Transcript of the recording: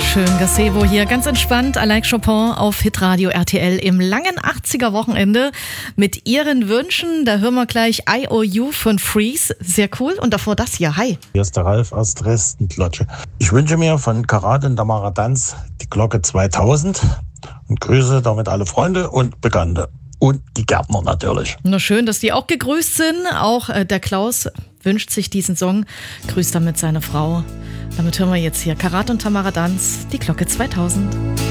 Schön, Gazebo hier, ganz entspannt, Alain Chopin auf Hitradio RTL im langen 80er-Wochenende mit ihren Wünschen. Da hören wir gleich IOU von Freeze, sehr cool. Und davor das hier, hi. Hier ist der Ralf aus Dresden-Klotsche. Ich wünsche mir von Karat und Tamara Danz die Glocke 2000 und grüße damit alle Freunde und Bekannte. Und die Gärtner natürlich. Na schön, dass die auch gegrüßt sind. Auch der Klaus wünscht sich diesen Song, grüßt damit seine Frau. Damit hören wir jetzt hier Karat und Tamara Danz, die Glocke 2000.